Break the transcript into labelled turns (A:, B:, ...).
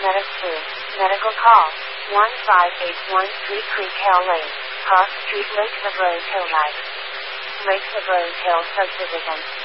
A: Medic 2. Medical call. 15813 Creek Hill Lane. Cross Street, Lakes of Rose Hill Drive. Lakes of Rose Hill Subdivision.